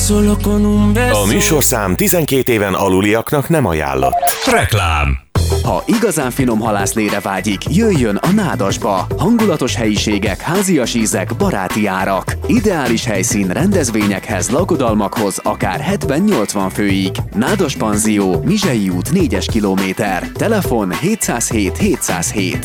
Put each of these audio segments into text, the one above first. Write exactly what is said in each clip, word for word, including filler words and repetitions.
A műsorszám tizenkét éven aluliaknak nem ajánlott. Reklám. Ha igazán finom halászlére vágyik, jöjjön a Nádasba. Hangulatos helyiségek, házias ízek, baráti árak. Ideális helyszín rendezvényekhez, lakodalmakhoz akár hetven-nyolcvan főig. Nádas Panzió, Mizsei út négyes kilométer. Telefon hétszázhét hétszázhét.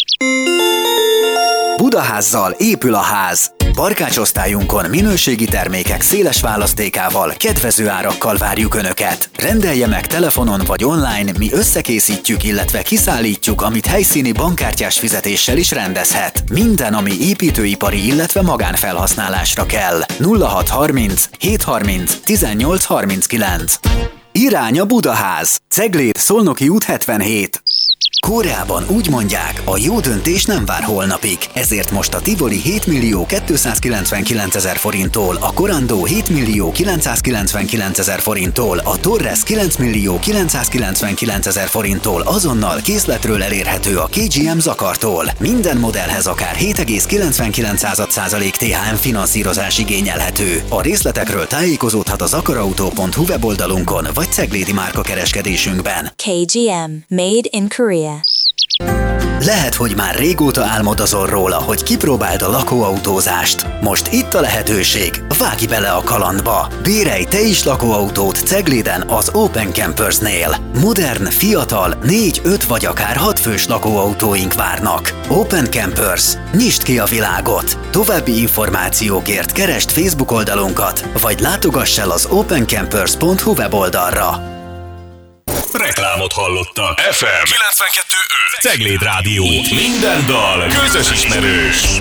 Budaházzal épül a ház. Barkácsosztályunkon minőségi termékek széles választékával, kedvező árakkal várjuk Önöket. Rendelje meg telefonon vagy online, mi összekészítjük, illetve kiszállítjuk, amit helyszíni bankkártyás fizetéssel is rendezhet. Minden, ami építőipari, illetve magánfelhasználásra kell. nulla hat harminc hétszázharminc tizennyolc harminckilenc. Irány a Budaház. Cegléd, Szolnoki út hetvenhét. Koreában úgy mondják, a jó döntés nem vár holnapig, ezért most a Tivoli hétmillió kétszázkilencvenkilencezer forinttól, a Corando hétmillió kilencszázkilencvenkilencezer forinttól, a Torres kilencmillió kilencszázkilencvenkilencezer forinttól azonnal készletről elérhető a ká gé em Zakartól. Minden modellhez akár hét egész kilencvenkilenc százalék té há em finanszírozás igényelhető. A részletekről tájékozódhat a zakarautó pont hu weboldalunkon vagy ceglédi márka kereskedésünkben. ká gé em, made in Korea. Lehet, hogy már régóta álmodozol róla, hogy kipróbáld a lakóautózást. Most itt a lehetőség, vágj bele a kalandba! Bérelj te is lakóautót Cegléden az Open Campersnél. Modern, fiatal, négy, öt vagy akár hat fős lakóautóink várnak. Open Campers. Nyisd ki a világot! További információkért keresd Facebook oldalunkat, vagy látogass el az open campers pont hu weboldalra. Reklámot hallottak. ef em kilencvenkettő öt. Cegléd Rádió. Itt minden dal közös ismerős.